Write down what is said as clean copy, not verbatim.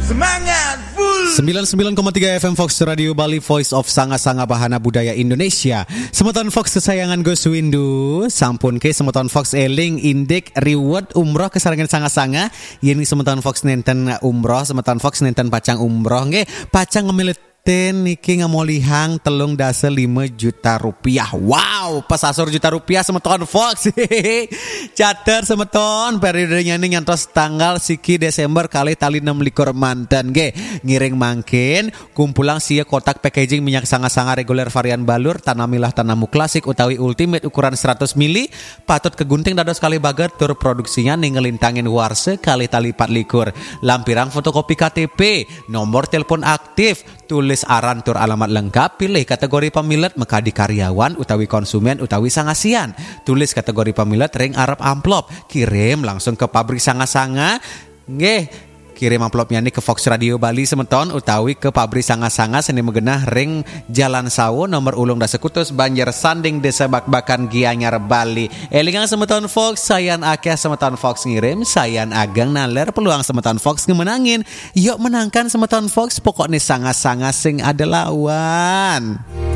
Semangat full 99,3 FM Fox Radio Bali, Voice of Sanga-Sanga Bahana Budaya Indonesia. Semeton Fox kesayangan Gus Windu, sampun ke semeton Fox eling indek reward umroh kesarangan sanga-sanga. Yen semeton Fox nenten umroh, semeton Fox nenten pacang umroh nggih, pacang ngemilit niki ngamolihang 3,5 juta rupiah. Wow, pas asur juta rupiah semeton Fox. Cater semeton periodenya ini nyantos tanggal siki Desember kali tali 6 likur mantan ge. Ngiring mangkin kumpulang sia kotak packaging minyak sanga-sanga reguler varian balur tanamilah tanamu klasik utawi ultimate ukuran 100 mili patut kegunting dados kali baget tur produksinya ningelintangin warse kali tali 4 likur. Lampirang fotokopi KTP, nomor telepon aktif, tulis aran tur alamat lengkap, pilih kategori pamilet mekadi karyawan utawi konsumen utawi sangasian. Tulis kategori pamilet ring arep amplop, kirim langsung ke pabrik sanga-sanga. Nggih, kirim amplopnya nih ke Fox Radio Bali semeton utawi ke pabrik sanga-sanga seni megenah ring Jalan Sawo nomor ulung Dasekutus Banjar Sanding Desa Bakbakan Gianyar Bali. Elingang semeton Fox, sayan akeh semeton Fox ngirim, sayan ageng naler peluang semeton Fox ngemenangin. Yuk menangkan semeton Fox, pokoknya sanga-sanga sing ada lawan.